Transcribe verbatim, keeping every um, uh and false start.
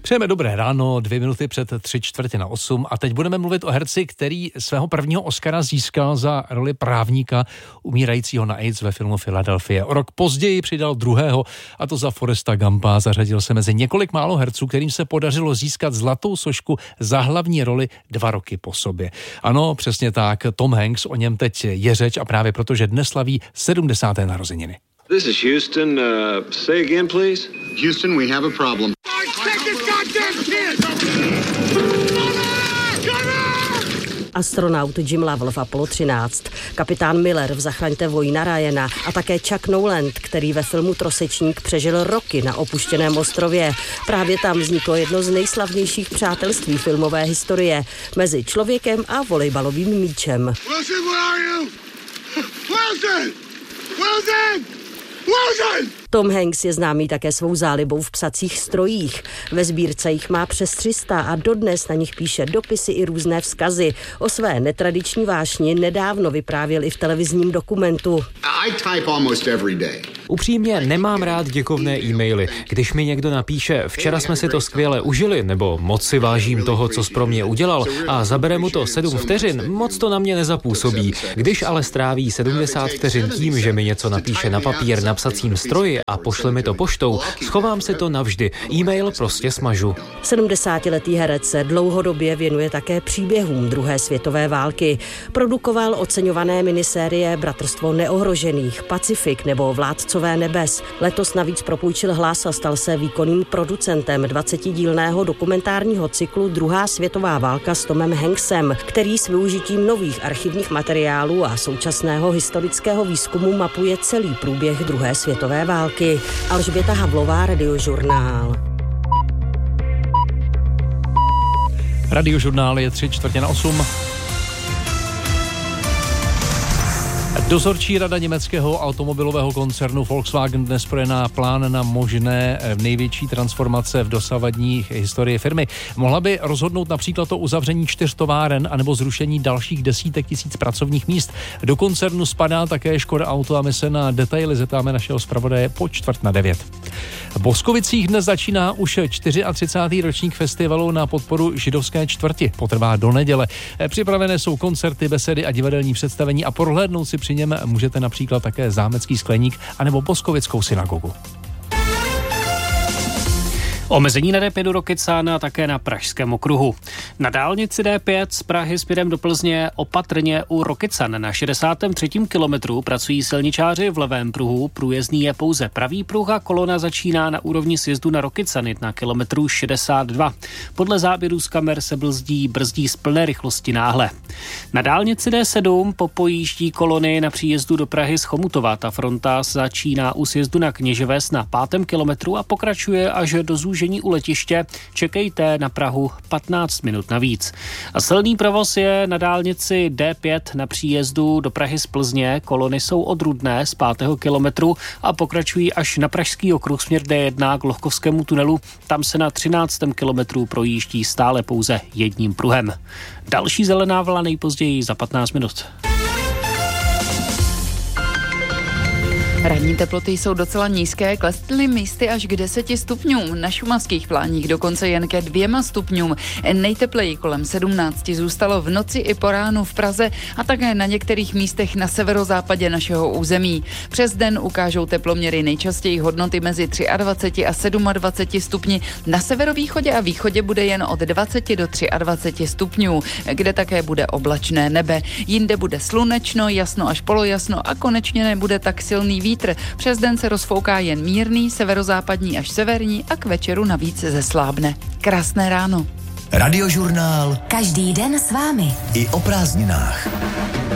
Přejeme dobré ráno, dvě minuty před tři čtvrtě na osm a teď budeme mluvit o herci, který svého prvního Oscara získal za roli právníka umírajícího na AIDS ve filmu Philadelphia. O rok později přidal druhého, a to za Foresta Gumpa. Zařadil se mezi několik málo herců, kterým se podařilo získat zlatou sošku za hlavní roli dva roky po sobě. Ano, přesně tak, Tom Hanks, o něm teď je řeč a právě protože dnes slaví sedmdesáté narozeniny. This is Houston. Uh, say again, please. Houston, we have a problem. Astronaut Jim Lovell v Apollo třináct, kapitán Miller v Zachraňte vojína Ryana a také Chuck Noland, který ve filmu Trosečník přežil roky na opuštěném ostrově. Právě tam vzniklo jedno z nejslavnějších přátelství filmové historie mezi člověkem a volejbalovým míčem. Wilson, where are you? Wilson! Wilson! Wilson! Tom Hanks je známý také svou zálibou v psacích strojích. Ve sbírce jich má přes tři sta a dodnes na nich píše dopisy i různé vzkazy. O své netradiční vášni nedávno vyprávěl i v televizním dokumentu. I type almost every day. Upřímně nemám rád děkovné e-maily. Když mi někdo napíše, včera jsme si to skvěle užili, nebo moc si vážím toho, co jsi pro mě udělal a zabere mu to sedm vteřin, moc to na mě nezapůsobí. Když ale stráví sedmdesát vteřin tím, že mi něco napíše na papír na psacím stroji a pošle mi to poštou, schovám si to navždy. E-mail prostě smažu. sedmdesátiletý herec se dlouhodobě věnuje také příběhům druhé světové války. Produkoval oceňované minisérie Bratrstvo neohrožených, Pacifik nebo Vládcové nebes. Letos navíc propůjčil hlas a stal se výkonným producentem dvacetidílného dokumentárního cyklu Druhá světová válka s Tomem Hanksem, který s využitím nových archivních materiálů a současného historického výzkumu mapuje celý průběh druhé světové války. Alžběta Havlová, Radiožurnál. Radiožurnál je tři čtvrtě na osm. Dozorčí rada německého automobilového koncernu Volkswagen dnes projedná plán na možné největší transformace v dosavadní historii firmy. Mohla by rozhodnout například o uzavření čtyř továren anebo zrušení dalších desítek tisíc pracovních míst. Do koncernu spadá také Škoda Auto a my se na detaily zeptáme našeho zpravodaje po čtvrt na devět. V Boskovicích dnes začíná už třicátý čtvrtý ročník festivalu na podporu židovské čtvrti. Potrvá do neděle. Připravené jsou koncerty, besedy a divadelní představení a prohlédnout si při něm můžete například také Zámecký skleník anebo Boskovickou synagogu. Omezení na D pět do Rokycána a také na Pražském okruhu. Na dálnici D pět z Prahy směrem do Plzně opatrně u Rokycan. Na šedesátém třetím kilometru pracují silničáři v levém pruhu. Průjezdný je pouze pravý pruh a kolona začíná na úrovni sjezdu na Rokycany na kilometru šedesát dva. Podle záběrů z kamer se brzdí, brzdí z plné rychlosti náhle. Na dálnici D sedm popojíždí kolony na příjezdu do Prahy z Chomutova. Ta fronta začíná u sjezdu na Kněževes na pátém kilometru a pokračuje až do zúžení u letiště. Čekejte na Prahu patnáct minut navíc. A silný provoz je na dálnici D pět na příjezdu do Prahy z Plzně. Kolony jsou od Rudné z pátého kilometru a pokračují až na Pražský okruh směr D jedna k Lohkovskému tunelu. Tam se na třináctém kilometru projíždí stále pouze jedním pruhem. Další zelená vlna nejpozději za patnáct minut. Ranní teploty jsou docela nízké, klesly místy až k deseti stupňům, na šumavských pláních dokonce jen ke dvěma stupňům. Nejtepleji kolem sedmnácti zůstalo v noci i po ránu v Praze a také na některých místech na severozápadě našeho území. Přes den ukážou teploměry nejčastěji hodnoty mezi dvaceti třemi a dvaceti sedmi stupni. Na severovýchodě a východě bude jen od dvaceti do dvaceti tří stupňů, kde také bude oblačné nebe. Jinde bude slunečno, jasno až polojasno a konečně nebude tak silný vítr. Přes den se rozfouká jen mírný, severozápadní až severní a k večeru navíc zeslábne. Krásné ráno. Radiožurnál. Každý den s vámi. I o prázdninách.